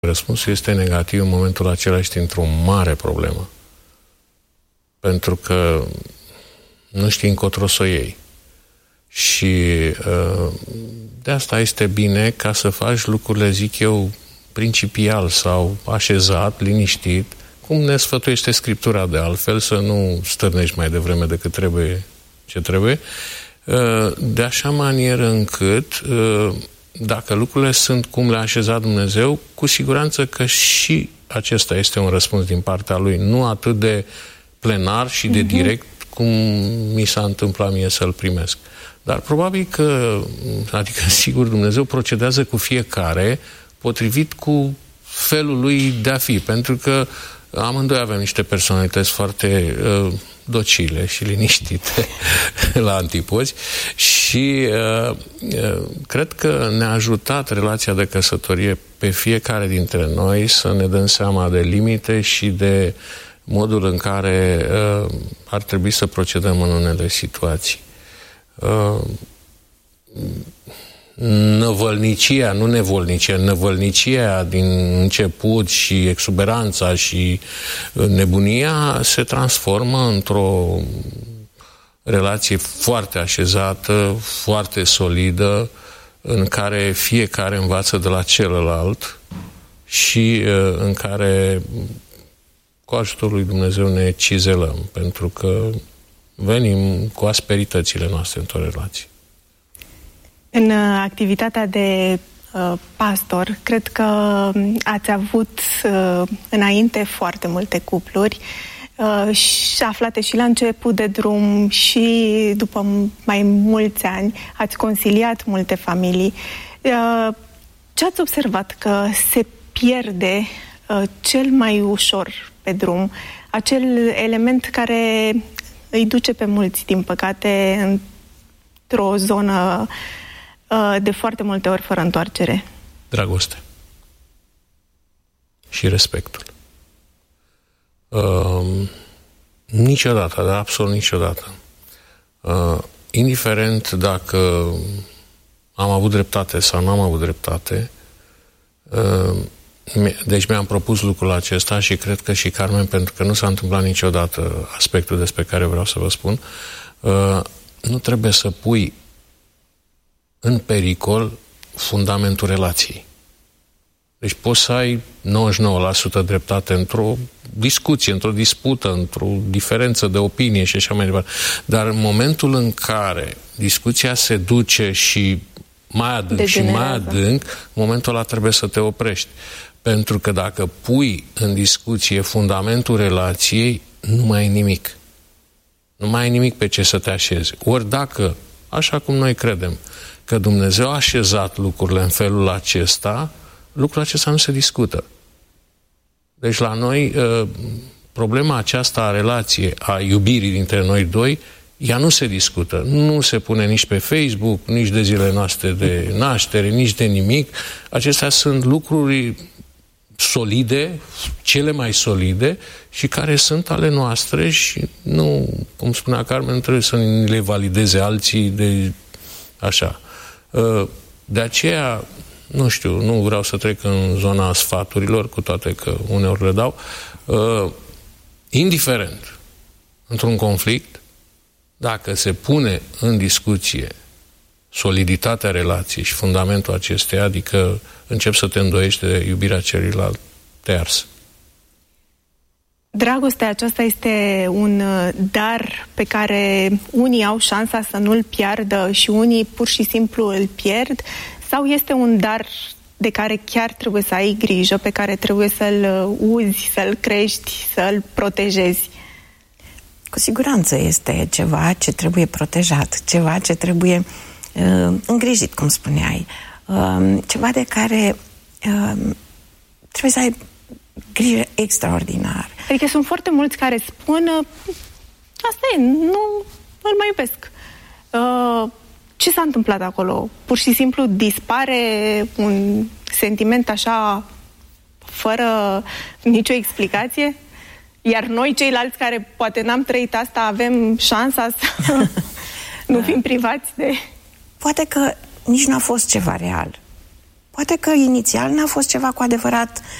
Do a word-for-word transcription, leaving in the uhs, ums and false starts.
răspunsul este negativ, în momentul acela ești într-o mare problemă. Pentru că nu știi încotro să o iei. Și de asta este bine ca să faci lucrurile, zic eu, principial sau așezat, liniștit, cum ne sfătuiește Scriptura de altfel, să nu stârnești mai devreme decât trebuie ce trebuie, de așa manieră încât dacă lucrurile sunt cum le-a așezat Dumnezeu, cu siguranță că și acesta este un răspuns din partea Lui, nu atât de plenar și de direct cum mi s-a întâmplat mie să-l primesc. Dar probabil că, adică sigur, Dumnezeu procedează cu fiecare potrivit cu felul lui de a fi, pentru că amândoi avem niște personalități foarte uh, docile și liniștite la antipozi și uh, uh, cred că ne-a ajutat relația de căsătorie pe fiecare dintre noi să ne dăm seama de limite și de modul în care uh, ar trebui să procedăm în unele situații. Uh, năvălnicia, nu nevolnicia, năvălnicia din început și exuberanța și nebunia se transformă într-o relație foarte așezată, foarte solidă, în care fiecare învață de la celălalt și uh, în care cu ajutorul lui Dumnezeu ne cizelăm, pentru că venim cu asperitățile noastre într-o relație. În activitatea de uh, pastor, cred că ați avut uh, înainte foarte multe cupluri uh, și aflate și la început de drum și după mai mulți ani ați conciliat multe familii. Uh, ce ați observat că se pierde uh, cel mai ușor pe drum? Acel element care îi duce pe mulți, din păcate, într-o zonă de foarte multe ori fără întoarcere. Dragoste. Și respectul. Uh, niciodată, dar absolut niciodată. Uh, indiferent dacă am avut dreptate sau nu am avut dreptate, uh, deci mi-am propus lucrul acesta și cred că și Carmen, pentru că nu s-a întâmplat niciodată aspectul despre care vreau să vă spun, uh, nu trebuie să pui în pericol fundamentul relației. Deci poți să ai nouăzeci și nouă la sută dreptate într-o discuție, într-o dispută, într-o diferență de opinie și așa mai departe. Dar în momentul în care discuția se duce și mai adânc și mai adânc, în momentul ăla trebuie să te oprești. Pentru că dacă pui în discuție fundamentul relației, nu mai ai nimic. Nu mai ai nimic pe ce să te așezi. Ori dacă, așa cum noi credem, că Dumnezeu a așezat lucrurile în felul acesta, lucrul acesta nu se discută. Deci la noi, problema aceasta a relației, a iubirii dintre noi doi, ea nu se discută. Nu se pune nici pe Facebook, nici de zilele noastre de naștere, nici de nimic. Acestea sunt lucruri solide, cele mai solide și care sunt ale noastre și nu, cum spunea Carmen, trebuie să le valideze alții de așa. De aceea, nu știu, nu vreau să trec în zona sfaturilor, cu toate că uneori le dau, indiferent, într-un conflict, dacă se pune în discuție soliditatea relației și fundamentul acesteia, adică începi să te îndoiești de iubirea celuilalt, te ars. Dragostea aceasta este un dar pe care unii au șansa să nu-l piardă și unii pur și simplu îl pierd? Sau este un dar de care chiar trebuie să ai grijă, pe care trebuie să-l uzi, să-l crești, să-l protejezi? Cu siguranță este ceva ce trebuie protejat, ceva ce trebuie uh, îngrijit, cum spuneai. Uh, ceva de care uh, trebuie să ai grijă extraordinar. Adică sunt foarte mulți care spun asta e, nu îl mai iubesc. Uh, ce s-a întâmplat acolo? Pur și simplu dispare un sentiment așa fără nicio explicație? Iar noi, ceilalți care poate n-am trăit asta, avem șansa să nu da. fim privați de... Poate că nici nu a fost ceva real. Poate că inițial n-a fost ceva cu adevărat